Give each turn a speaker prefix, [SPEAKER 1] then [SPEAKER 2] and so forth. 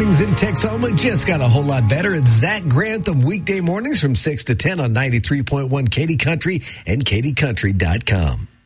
[SPEAKER 1] mornings in Texoma just got a whole lot better. It's Zach Grantham, weekday mornings from 6 to 10 on 93.1 Katy Country and KatyCountry.com.